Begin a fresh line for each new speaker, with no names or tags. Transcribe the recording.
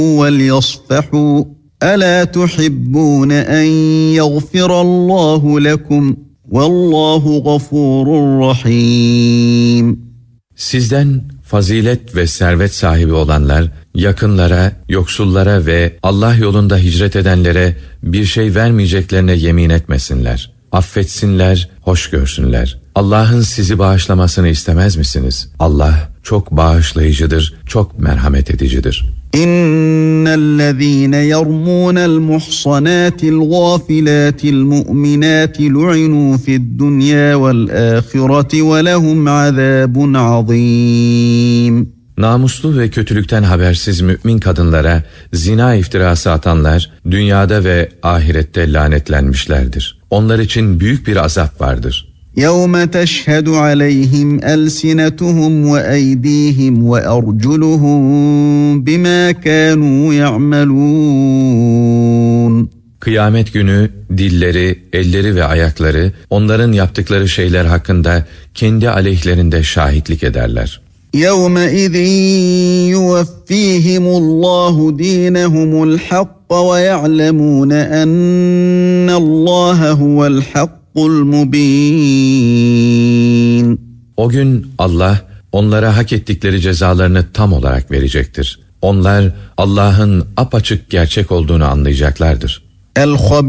وَلْيَصْفَحُوا أَلَا تُحِبُّونَ أَنْ يَغْفِرَ اللّٰهُ لَكُمْ وَاللّٰهُ غَفُورٌ رَحِيمٌ.
Sizden fazilet ve servet sahibi olanlar, yakınlara, yoksullara ve Allah yolunda hicret edenlere bir şey vermeyeceklerine yemin etmesinler. Affetsinler, hoş görsünler. Allah'ın sizi bağışlamasını istemez misiniz? Allah çok bağışlayıcıdır, çok merhamet edicidir.
İnnellezîne yermûnel muhsanâtil gâfilâtil mu'minâti lu'inû fid-dunyâ vel-âhireti ve lehum azâbun azîm.
Namuslu ve kötülükten habersiz mümin kadınlara zina iftirası atanlar dünyada ve ahirette lanetlenmişlerdir. Onlar için büyük bir azap vardır.
يَوْمَ تَشْهَدُ عَلَيْهِمْ أَلْسِنَتُهُمْ وَأَيْدِيهِمْ وَأَرْجُلُهُمْ بِمَا كَانُوا يَعْمَلُونَ.
Kıyamet günü dilleri, elleri ve ayakları onların yaptıkları şeyler hakkında kendi aleyhlerinde şahitlik ederler.
يَوْمَئِذٍ يُوَفِّيهِمُ اللّٰهُ دِينَهُمُ الْحَقَّ وَيَعْلَمُونَ أَنَّ اللّٰهَ هُوَ الْحَقُّ الْمُبِينَ.
O gün Allah onlara hak ettikleri cezalarını tam olarak verecektir. Onlar Allah'ın apaçık gerçek olduğunu anlayacaklardır.